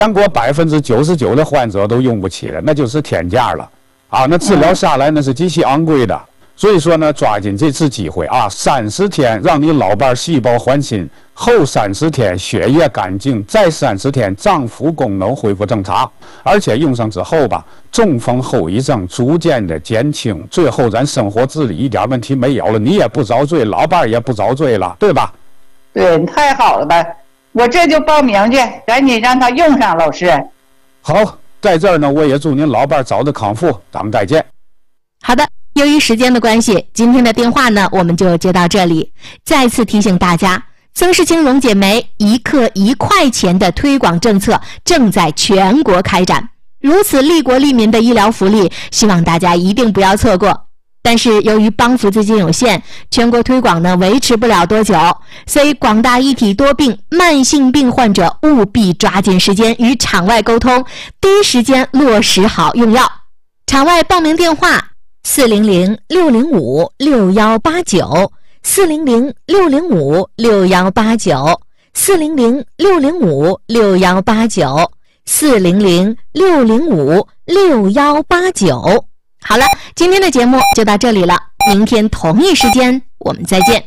全国99%的患者都用不起了，那就是天价了啊！那治疗下来那是极其昂贵的。所以说呢，抓紧这次机会啊，30天让你老伴细胞换新，后30天血液干净，再30天脏腑功能恢复正常，而且用上之后吧，中风后遗症逐渐的减轻，最后咱生活自理一点问题没有了，你也不遭罪，老伴也不遭罪了，对吧？ 对，太好了吧！我这就报名去，赶紧让他用上，老师。 好，在这儿呢，我也祝您老伴早日康复，咱们再见。 好的，由于时间的关系，今天的电话呢，我们就接到这里。再次提醒大家，曾氏青溶解酶1克1块钱的推广政策正在全国开展，如此利国利民的医疗福利，希望大家一定不要错过。但是由于帮扶资金有限，全国推广呢维持不了多久，所以广大一体多病、慢性病患者务必抓紧时间与场外沟通，第一时间落实好用药。场外报名电话400-605-6189 400-605-6189 400-605-6189 400-605-6189。好了，今天的节目就到这里了，明天同一时间我们再见。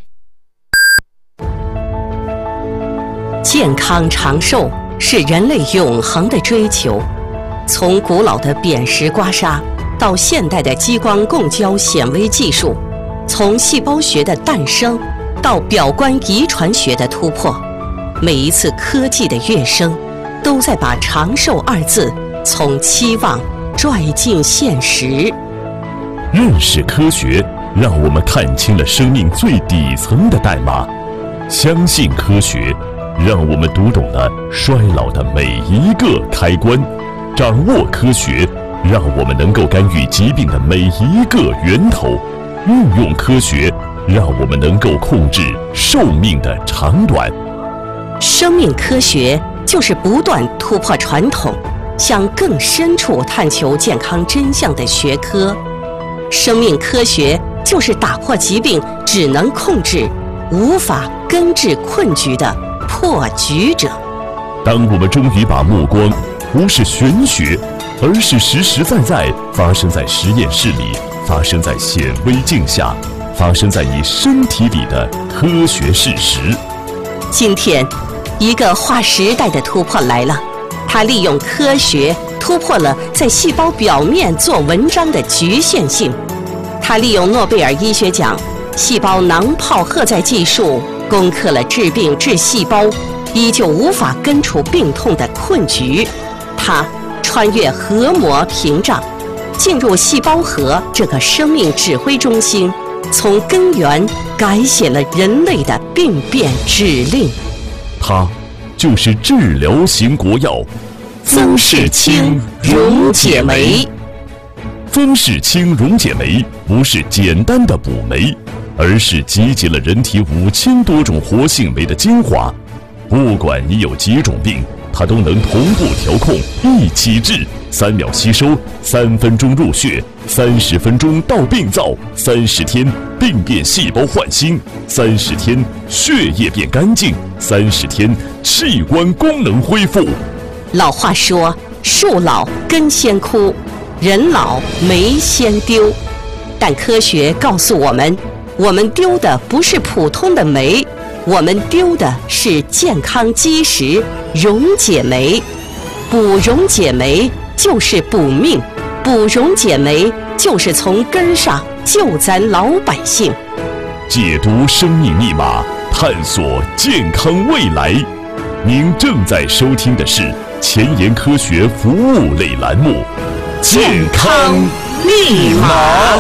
健康长寿是人类永恒的追求，从古老的扁食刮痧到现代的激光共焦显微技术，从细胞学的诞生到表观遗传学的突破，每一次科技的跃升都在把长寿二字从期望拽进现实。 认识科学，让我们看清了生命最底层的代码；相信科学，让我们读懂了衰老的每一个开关；掌握科学，让我们能够干预疾病的每一个源头；运用科学，让我们能够控制寿命的长短。 生命科学就是不断突破传统，向更深处探求健康真相的学科。生命科学就是打破疾病只能控制，无法根治困局的破局者。 当我们终于把目光不是玄学，而是实实在在发生在实验室里，发生在显微镜下，发生在你身体里的科学事实。 今天一个划时代的突破来了，它利用科学突破了在细胞表面做文章的局限性，它利用诺贝尔医学奖细胞囊泡荷载技术攻克了治病治细胞依旧无法根除病痛的困局，它穿越核膜屏障，进入细胞核这个生命指挥中心，从根源改写了人类的病变指令。 它就是治疗型国药曾氏青溶解酶。 曾氏青溶解酶不是简单的补酶，而是集结了人体5000多种活性酶的精华。不管你有几种病，它都能同步调控，一起治，3秒吸收，3分钟入血，30分钟到病灶，30天病变细胞换新，30天血液变干净，30天器官功能恢复。 老话说，树老根先枯，人老酶先丢。但科学告诉我们，我们丢的不是普通的酶，我们丢的是健康基石溶解酶。补溶解酶就是补命，补溶解酶就是从根上救咱老百姓。 解读生命密码，探索健康未来。您正在收听的是前沿科学服务类栏目《健康密码》。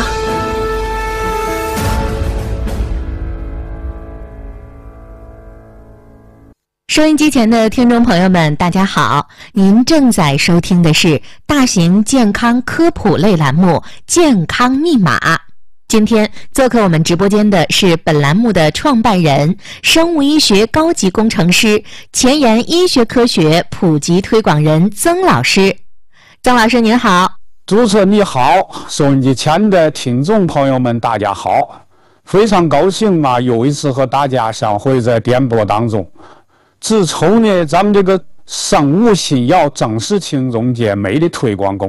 收音机前的听众朋友们，大家好，您正在收听的是大型健康科普类栏目《健康密码》。今天做客我们直播间的是本栏目的创办人、生物医学高级工程师、前沿医学科学普及推广人曾老师。曾老师您好。 主持人你好，收音机前的听众朋友们大家好，非常高兴又一次和大家相会在电波当中。自从呢咱们这个生物新药郑氏青溶解酶的推广工